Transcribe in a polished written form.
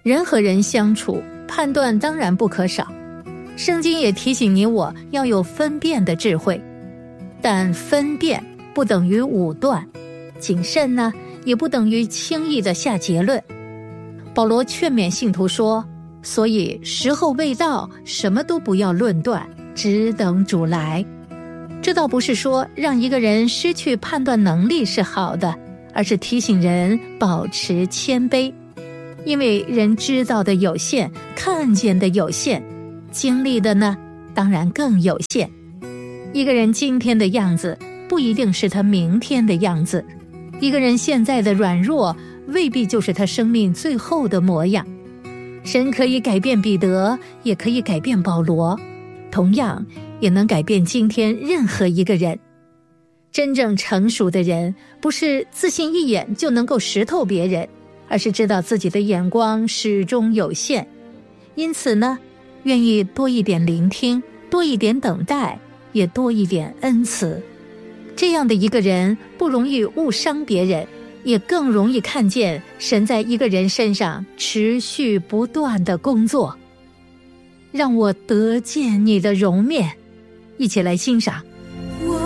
人和人相处，判断当然不可少。圣经也提醒你我要有分辨的智慧，但分辨不等于武断，谨慎呢，也不等于轻易的下结论。保罗劝勉信徒说，所以时候未到，什么都不要论断，只等主来。这倒不是说让一个人失去判断能力是好的，而是提醒人保持谦卑。因为人知道的有限，看见的有限，经历的呢，当然更有限。一个人今天的样子，不一定是他明天的样子。一个人现在的软弱，未必就是他生命最后的模样。神可以改变彼得，也可以改变保罗，同样也能改变今天任何一个人。真正成熟的人，不是自信一眼就能够识透别人，而是知道自己的眼光始终有限。因此呢，愿意多一点聆听，多一点等待，也多一点恩慈。这样的一个人，不容易误伤别人，也更容易看见神在一个人身上持续不断的工作。让我得见你的容面，一起来欣赏